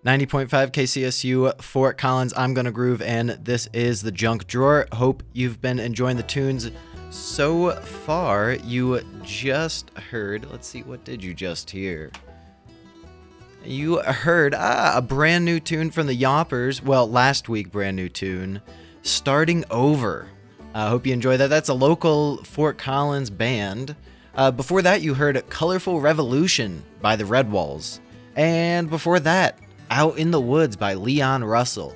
90.5 KCSU, Fort Collins. I'm Gonna Groove, and this is the Junk Drawer. Hope you've been enjoying the tunes so far. You just heard, let's see, what did you just hear? You heard a brand new tune from the Yoppers. Well, last week, brand new tune, Starting Over. I hope you enjoy that. That's a local Fort Collins band. Before that, you heard Colorful Revolution by the Redwalls. And before that, Out in the Woods by Leon Russell,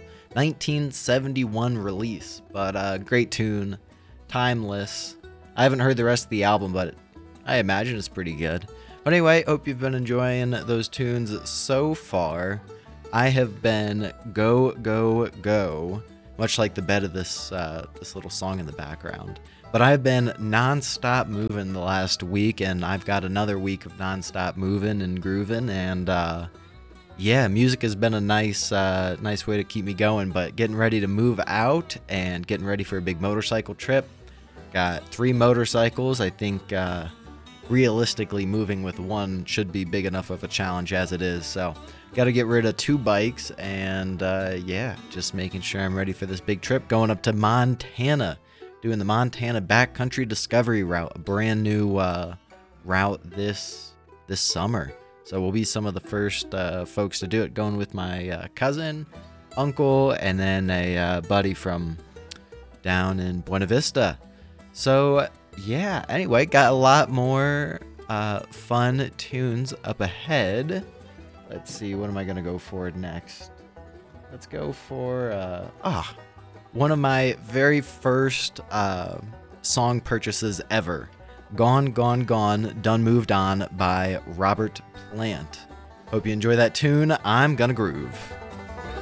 1971 release, but great tune, timeless. I haven't heard the rest of the album, but I imagine it's pretty good. But anyway, hope you've been enjoying those tunes so far. I have been go, go, go, much like the bed of this little song in the background. But I've been non-stop moving the last week, and I've got another week of non-stop moving and grooving, and yeah, music has been a nice way to keep me going, but getting ready to move out and getting ready for a big motorcycle trip. Got 3 motorcycles. I think realistically moving with one should be big enough of a challenge as it is. So got to get rid of 2 bikes, and yeah, just making sure I'm ready for this big trip. Going up to Montana, doing the Montana Backcountry Discovery Route, a brand new route this summer. So we'll be some of the first folks to do it, going with my cousin, uncle, and then a buddy from down in Buena Vista. So yeah, anyway, got a lot more fun tunes up ahead. Let's see, what am I going to go for next? Let's go for one of my very first song purchases ever. Gone, Gone, Gone, Done Moved On by Robert Plant. Hope you enjoy that tune. I'm Gonna Groove.